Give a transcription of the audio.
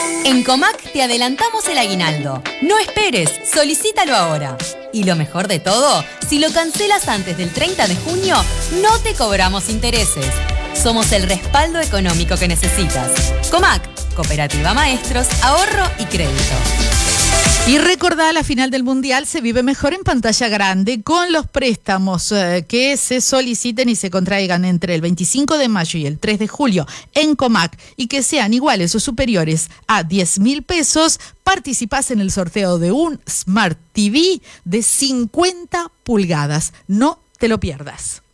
En Comac te adelantamos el aguinaldo. No esperes, solicítalo ahora. Y lo mejor de todo, si lo cancelas antes del 30 de junio, no te cobramos intereses. Somos el respaldo económico que necesitas. Comac, Cooperativa Maestros, Ahorro y Crédito. Y recordá, la final del Mundial se vive mejor en pantalla grande con los préstamos que se soliciten y se contraigan entre el 25 de mayo y el 3 de julio en Comac y que sean iguales o superiores a 10.000 pesos. Participás en el sorteo de un Smart TV de 50 pulgadas. No te lo pierdas.